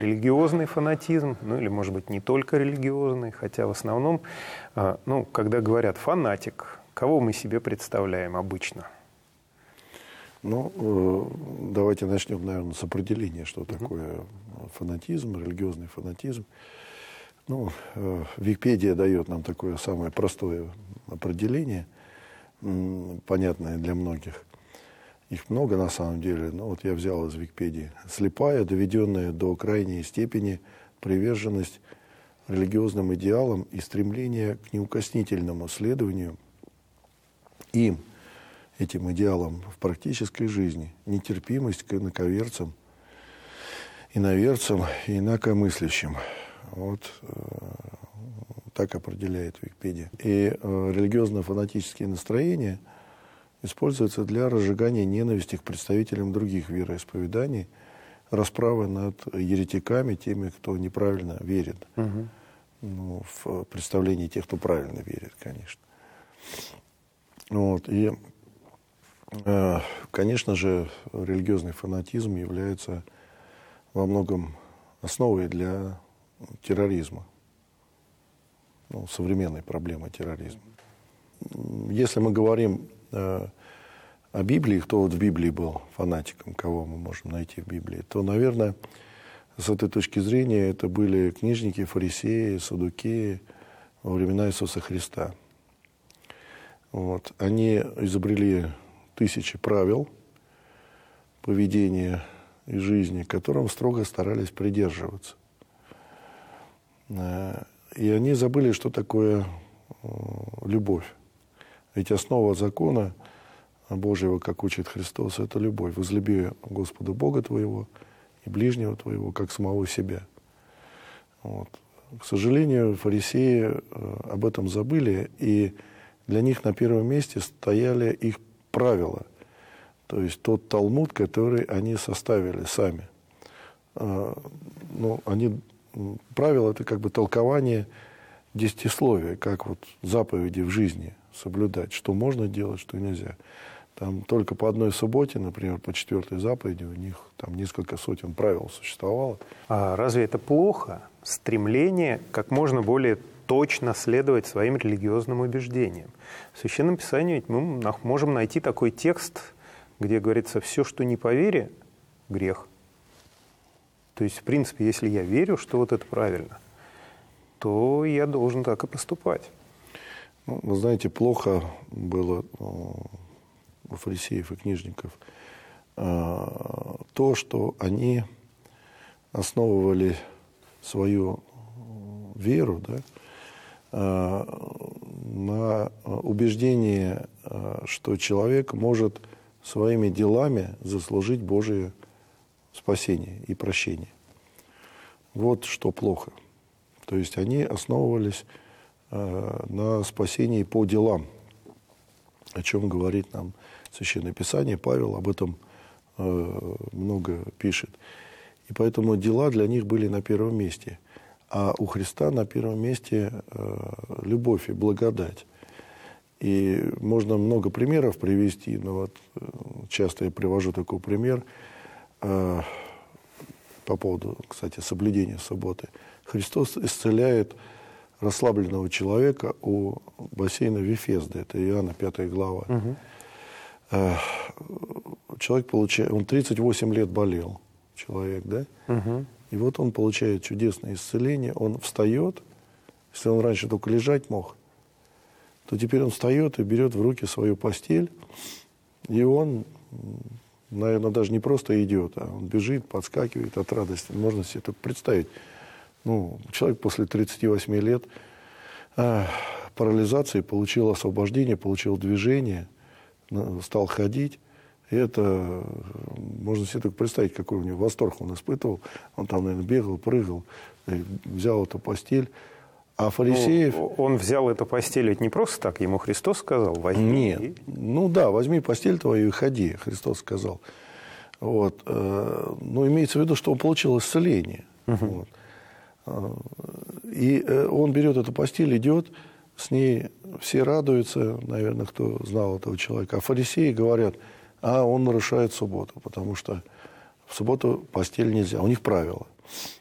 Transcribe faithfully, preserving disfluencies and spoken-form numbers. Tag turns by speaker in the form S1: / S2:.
S1: Религиозный фанатизм, ну или, может быть, не только религиозный, хотя в основном, ну, когда говорят «фанатик», кого мы себе представляем обычно?
S2: Ну, давайте начнем, наверное, с определения, что uh-huh. такое фанатизм, религиозный фанатизм. Ну, Википедия дает нам такое самое простое определение, понятное для многих. Их много на самом деле, но вот я взял из Википедии. Слепая, доведенная до крайней степени приверженность религиозным идеалам и стремление к неукоснительному следованию им, этим идеалам в практической жизни, нетерпимость к инаковерцам, иноверцам и инакомыслящим. Вот э, так определяет Википедия. И э, религиозно-фанатические настроения используются для разжигания ненависти к представителям других вероисповеданий, расправы над еретиками, теми, кто неправильно верит. Угу. Ну, в представлении тех, кто правильно верит, конечно. Вот. И, э, конечно же, религиозный фанатизм является во многом основой для терроризма, ну, современной проблемы терроризма. Если мы говорим э, о Библии, кто вот в Библии был фанатиком, кого мы можем найти в Библии, то, наверное, с этой точки зрения это были книжники, фарисеи, саддукеи во времена Иисуса Христа. Вот. Они изобрели тысячи правил поведения и жизни, которым строго старались придерживаться. И они забыли, что такое любовь. Ведь основа закона Божьего, как учит Христос, это любовь. Возлюби Господа Бога твоего и ближнего твоего, как самого себя. Вот. К сожалению, фарисеи об этом забыли, и для них на первом месте стояли их правила. То есть тот Талмуд, который они составили сами. Ну, они... Правило – это как бы толкование десятисловия, как вот заповеди в жизни соблюдать, что можно делать, что нельзя. Там только по одной субботе, например, по четвертой заповеди у них там несколько сотен правил существовало.
S1: А разве это плохо? Стремление как можно более точно следовать своим религиозным убеждениям. В Священном Писании ведь мы можем найти такой текст, где говорится «все, что не по вере, грех». То есть, в принципе, если я верю, что вот это правильно, то я должен так и поступать.
S2: Ну, вы знаете, плохо было у фарисеев и книжников то, что они основывали свою веру, да, на убеждении, что человек может своими делами заслужить Божие спасение и прощение. Вот что плохо. То есть они основывались э, на спасении по делам, о чем говорит нам Священное Писание. Павел об этом э, много пишет. И поэтому дела для них были на первом месте. А у Христа на первом месте э, любовь и благодать. И можно много примеров привести, но вот э, часто я привожу такой пример э, по поводу, кстати, соблюдения субботы. Христос исцеляет расслабленного человека у бассейна Вифезды, это Иоанна пятая глава. Угу. Э, человек получает, он тридцать восемь лет болел, человек, да? Угу. И вот он получает чудесное исцеление, он встает, если он раньше только лежать мог, то теперь он встает и берет в руки свою постель, и он, наверное, даже не просто идет, а он бежит, подскакивает от радости. Можно себе только представить. Ну, человек после тридцати восьми лет а, парализации получил освобождение, получил движение, стал ходить. И это, можно себе только представить, какой у него восторг он испытывал. Он там, наверное, бегал, прыгал, взял эту постель. А фарисеев...
S1: Ну, он взял эту постель ведь не просто так, ему Христос сказал, возьми.
S2: Нет, и... ну да, возьми постель твою и ходи, Христос сказал. Вот. Но имеется в виду, что он получил исцеление. Uh-huh. Вот. И он берет эту постель, идет, с ней все радуются, наверное, кто знал этого человека. А фарисеи говорят, а он нарушает субботу, потому что в субботу постель нельзя, у них правила.